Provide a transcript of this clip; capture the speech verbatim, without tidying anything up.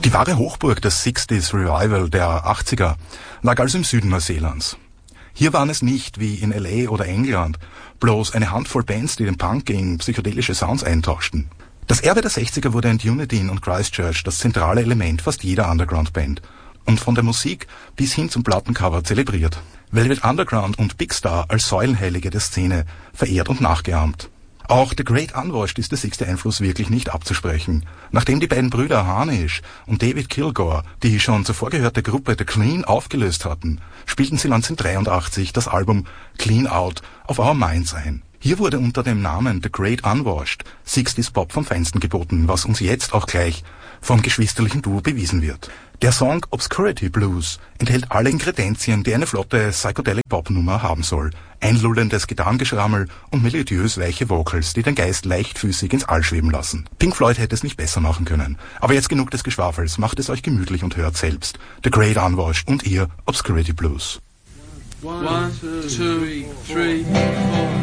Die wahre Hochburg des sixties Revival der achtziger lag also im Süden Neuseelands. Hier waren es nicht, wie in L A oder England, bloß eine Handvoll Bands, die den Punk gegen psychedelische Sounds eintauschten. Das Erbe der sechziger wurde in Dunedin und Christchurch das zentrale Element fast jeder Underground-Band und von der Musik bis hin zum Plattencover zelebriert. Velvet Underground und Big Star als Säulenheilige der Szene verehrt und nachgeahmt. Auch The Great Unwashed ist der sixties-Einfluss wirklich nicht abzusprechen. Nachdem die beiden Brüder Harnish und David Kilgour die schon zuvor gehörte Gruppe The Clean aufgelöst hatten, spielten sie neunzehnhundertdreiundachtzig das Album Clean Out of Our Minds ein. Hier wurde unter dem Namen The Great Unwashed sixties Pop vom Feinsten geboten, was uns jetzt auch gleich vom geschwisterlichen Duo bewiesen wird. Der Song Obscurity Blues enthält alle Ingredienzien, die eine flotte Psychedelic-Pop-Nummer haben soll. Einlullendes Gitarrengeschrammel und melodiös weiche Vocals, die den Geist leichtfüßig ins All schweben lassen. Pink Floyd hätte es nicht besser machen können. Aber jetzt genug des Geschwafels, macht es euch gemütlich und hört selbst The Great Unwashed und ihr Obscurity Blues. One, two, three, four.